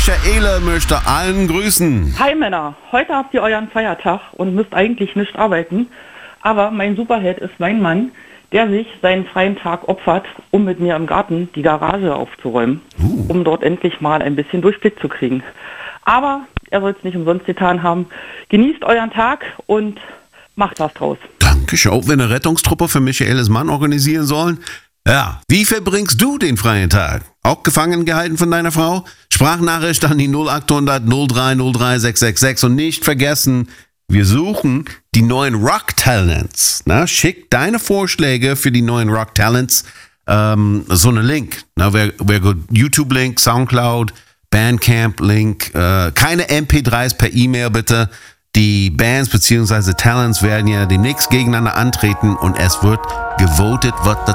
Michaela möchte allen grüßen. Hi Männer, heute habt ihr euren Feiertag und müsst eigentlich nicht arbeiten, aber mein Superheld ist mein Mann, der sich seinen freien Tag opfert, um mit mir im Garten die Garage aufzuräumen, um dort endlich mal ein bisschen Durchblick zu kriegen. Aber er soll es nicht umsonst getan haben. Genießt euren Tag und macht was draus. Dankeschön. Ob wir eine Rettungstruppe für Michaelas Mann organisieren sollen? Ja, wie verbringst du den freien Tag? Auch gefangen gehalten von deiner Frau? Sprachnachricht an die 0800 0303 666 und nicht vergessen, wir suchen die neuen Rock-Talents. Schick deine Vorschläge für die neuen Rock-Talents, so eine Link. Wer YouTube-Link, Soundcloud, Bandcamp-Link, keine MP3s per E-Mail bitte. Die Bands bzw. Talents werden ja demnächst gegeneinander antreten und es wird gewotet, was